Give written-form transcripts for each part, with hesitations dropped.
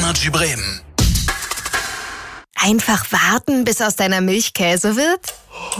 Energy Bremen. Einfach warten, bis aus deiner Milch Käse wird?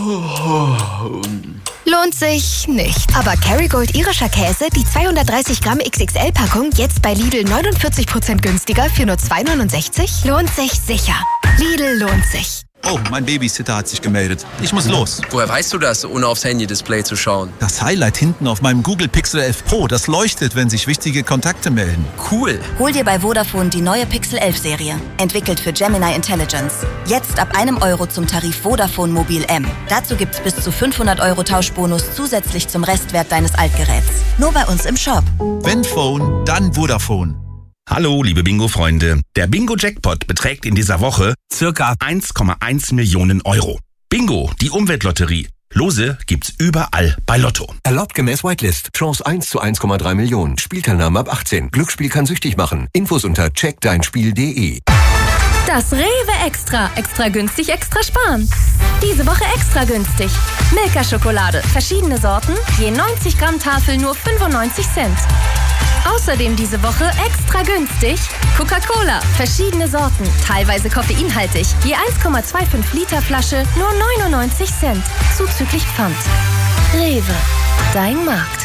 Lohnt sich nicht. Aber Kerrygold irischer Käse, die 230 Gramm XXL-Packung, jetzt bei Lidl 49% günstiger für nur 2,69? Lohnt sich sicher. Lidl lohnt sich. Oh, mein Babysitter hat sich gemeldet. Ich muss los. Woher weißt du das, ohne aufs Handy-Display zu schauen? Das Highlight hinten auf meinem Google Pixel 11 Pro, das leuchtet, wenn sich wichtige Kontakte melden. Cool. Hol dir bei Vodafone die neue Pixel 11 Serie. Entwickelt für Gemini Intelligence. Jetzt ab €1 zum Tarif Vodafone Mobil M. Dazu gibt's bis zu 500 € Tauschbonus zusätzlich zum Restwert deines Altgeräts. Nur bei uns im Shop. Wenn Phone, dann Vodafone. Hallo, liebe Bingo-Freunde. Der Bingo-Jackpot beträgt in dieser Woche circa 1,1 Millionen Euro. Bingo, die Umweltlotterie. Lose gibt's überall bei Lotto. Erlaubt gemäß Whitelist. Chance 1 zu 1,3 Millionen. Spielteilnahme ab 18. Glücksspiel kann süchtig machen. Infos unter checkdeinspiel.de. Das Rewe Extra. Extra günstig, extra sparen. Diese Woche extra günstig. Milka-Schokolade. Verschiedene Sorten. Je 90 Gramm Tafel nur 95 Cent. Außerdem diese Woche extra günstig Coca-Cola, verschiedene Sorten, teilweise koffeinhaltig, je 1,25 Liter Flasche, nur 99 Cent, zuzüglich Pfand. Rewe, dein Markt.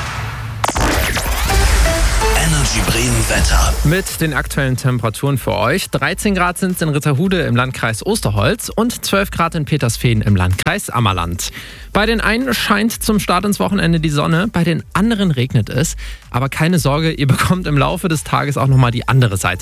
Energy Bremen Wetter. Mit den aktuellen Temperaturen für euch. 13 Grad sind es in Ritterhude im Landkreis Osterholz und 12 Grad in Petersfehn im Landkreis Ammerland. Bei den einen scheint zum Start ins Wochenende die Sonne, bei den anderen regnet es. Aber keine Sorge, ihr bekommt im Laufe des Tages auch nochmal die andere Seite